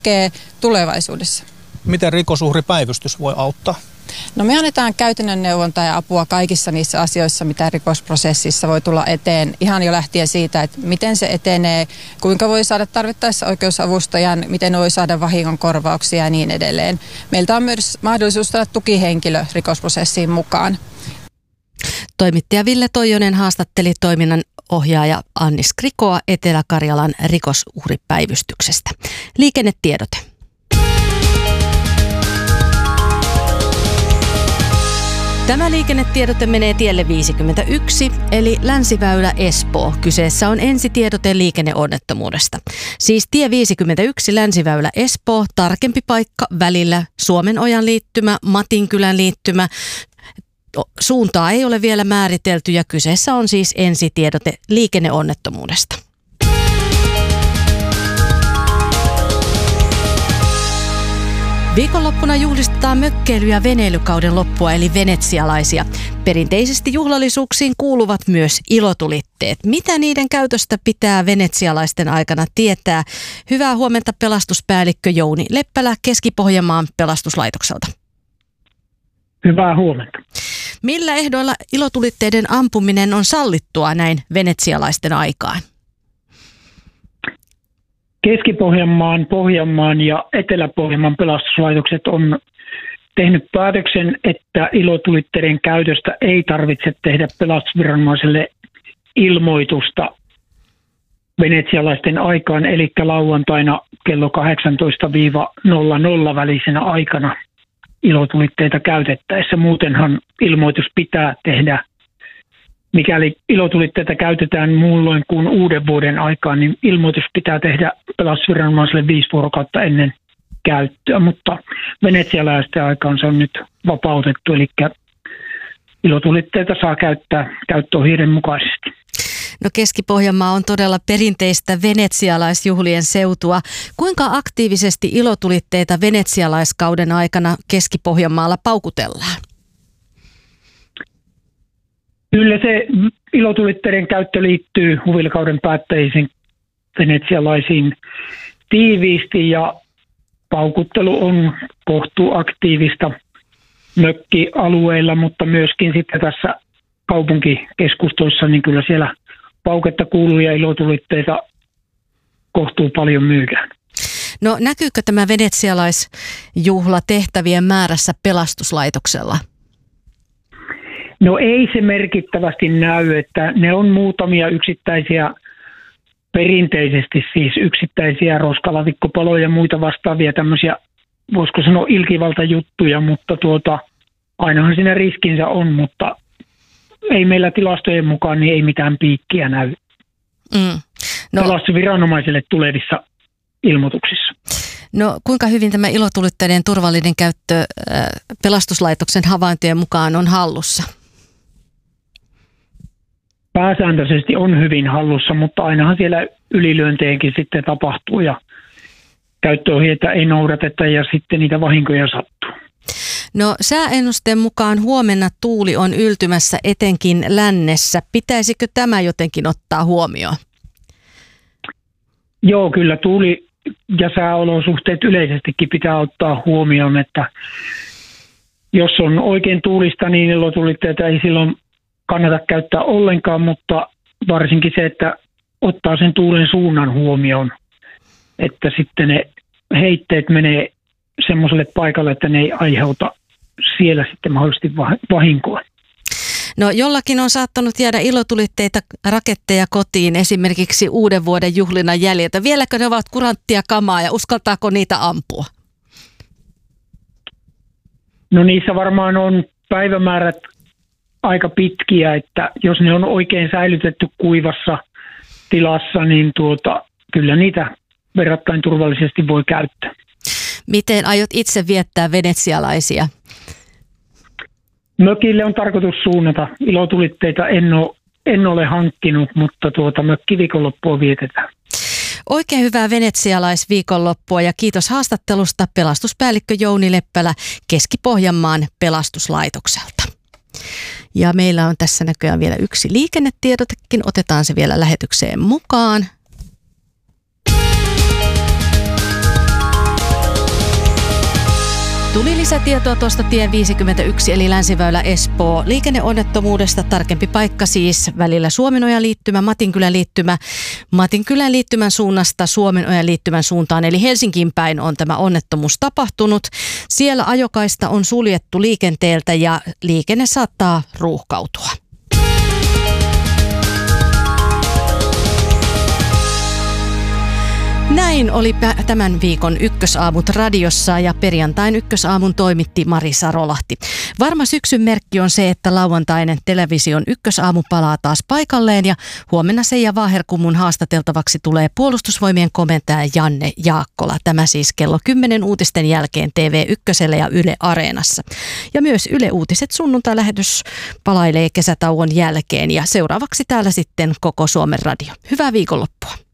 tulevaisuudessa. Miten rikosuhripäivystys voi auttaa? No me annetaan käytännön neuvontaa ja apua kaikissa niissä asioissa, mitä rikosprosessissa voi tulla eteen. Ihan jo lähtien siitä, että miten se etenee, kuinka voi saada tarvittaessa oikeusavustajan, miten voi saada vahingonkorvauksia ja niin edelleen. Meiltä on myös mahdollisuus saada tukihenkilö rikosprosessiin mukaan. Toimittaja Ville Toijonen haastatteli toiminnan ohjaaja Anni Skrikoa Etelä-Karjalan rikosuhripäivystyksestä. Liikennetiedote. Tämä liikennetiedote menee tielle 51, eli Länsiväylä Espoo. Kyseessä on ensitiedote liikenneonnettomuudesta. Siis tie 51 Länsiväylä Espoo, tarkempi paikka välillä Suomenojan liittymä, Matinkylän liittymä. Suuntaa ei ole vielä määritelty ja kyseessä on siis ensitiedote liikenneonnettomuudesta. Viikonloppuna juhlistetaan mökkeily- ja veneilykauden loppua eli venetsialaisia. Perinteisesti juhlallisuuksiin kuuluvat myös ilotulitteet. Mitä niiden käytöstä pitää venetsialaisten aikana tietää? Hyvää huomenta pelastuspäällikkö Jouni Leppälä Keski-Pohjanmaan pelastuslaitokselta. Hyvää huomenta. Millä ehdoilla ilotulitteiden ampuminen on sallittua näin venetsialaisten aikaan? Keski-Pohjanmaan, Pohjanmaan ja Etelä-Pohjanmaan pelastuslaitokset on tehnyt päätöksen, että ilotulitteiden käytöstä ei tarvitse tehdä pelastusviranomaiselle ilmoitusta venetsialaisten aikaan, eli lauantaina kello 18-00 välisenä aikana ilotulitteita käytettäessä. Muutenhan ilmoitus pitää tehdä. Mikäli ilotulitteita käytetään muulloin kuin uuden vuoden aikaan, niin ilmoitus pitää tehdä pelastusviranomaiselle 5 vuorokautta ennen käyttöä, mutta venetsialaisten aikaan se on nyt vapautettu, eli ilotulitteita saa käyttää käyttöohjeiden mukaisesti. No Keski-Pohjanmaa on todella perinteistä venetsialaisjuhlien seutua. Kuinka aktiivisesti ilotulitteita venetsialaiskauden aikana Keski-Pohjanmaalla paukutellaan? Kyllä se ilotulitteiden käyttö liittyy huvilikauden päättäjisiin venetsialaisiin tiiviisti ja paukuttelu on kohtuu aktiivista mökkialueilla, mutta myöskin sitten tässä kaupunkikeskustoissa, niin kyllä siellä pauketta kuuluu ja ilotulitteita kohtuu paljon myydään. No näkyykö tämä venetsialaisjuhla tehtävien määrässä pelastuslaitoksella? No ei se merkittävästi näy, että ne on muutamia yksittäisiä, perinteisesti siis yksittäisiä roskalavikkopaloja ja muita vastaavia tämmöisiä, voisiko sanoa ilkivaltajuttuja, mutta ainahan siinä riskinsä on, mutta ei meillä tilastojen mukaan niin ei mitään piikkiä näy pelastusviranomaisille tulevissa ilmoituksissa. No kuinka hyvin tämä ilotulitteiden turvallinen käyttö pelastuslaitoksen havaintojen mukaan on hallussa? Pääsääntöisesti on hyvin hallussa, mutta ainahan siellä ylilyönteenkin sitten tapahtuu ja käyttöohjeita ei noudateta ja sitten niitä vahinkoja sattuu. No sääennusteen mukaan huomenna tuuli on yltymässä etenkin lännessä. Pitäisikö tämä jotenkin ottaa huomioon? Joo, kyllä tuuli ja sääolosuhteet yleisestikin pitää ottaa huomioon, että jos on oikein tuulista, niin ilotulitteita ei silloin kannata käyttää ollenkaan, mutta varsinkin se, että ottaa sen tuulen suunnan huomioon, että sitten ne heitteet menee semmoiselle paikalle, että ne ei aiheuta siellä sitten mahdollisesti vahinkoa. No jollakin on saattanut jäädä ilotulitteita, raketteja kotiin esimerkiksi uuden vuoden juhlina jäljiltä. Vieläkö ne ovat kuranttia kamaa ja uskaltaako niitä ampua? No niissä varmaan on päivämäärät aika pitkiä, että jos ne on oikein säilytetty kuivassa tilassa, niin kyllä niitä verrattain turvallisesti voi käyttää. Miten aiot itse viettää venetsialaisia? Mökille on tarkoitus suunnata. Ilotulitteita en ole hankkinut, mutta mökkiviikonloppua vietetään. Oikein hyvää venetsialaisviikonloppua ja kiitos haastattelusta pelastuspäällikkö Jouni Leppälä Keski-Pohjanmaan pelastuslaitokselta. Ja meillä on tässä näköjään vielä yksi liikennetiedotekin. Otetaan se vielä lähetykseen mukaan. Tuli lisätietoa tuosta tie 51 eli Länsiväylä Espoo liikenneonnettomuudesta. Tarkempi paikka siis välillä Suomenojan liittymä, Matinkylän liittymä. Matinkylän liittymän suunnasta Suomenojan liittymän suuntaan eli Helsinkiin päin on tämä onnettomuus tapahtunut. Siellä ajokaista on suljettu liikenteeltä ja liikenne saattaa ruuhkautua. Näin oli tämän viikon Ykkösaamut radiossa ja perjantain Ykkösaamun toimitti Mari Sarolahti. Varma syksyn merkki on se, että lauantainen television Ykkösaamu palaa taas paikalleen ja huomenna Seija Vaaherkummun haastateltavaksi tulee Puolustusvoimien komentaja Janne Jaakkola. Tämä siis kello 10 uutisten jälkeen TV1 ja Yle Areenassa. Ja myös Yle Uutiset sunnuntai-lähetys palailee kesätauon jälkeen ja seuraavaksi täällä sitten koko Suomen radio. Hyvää viikonloppua.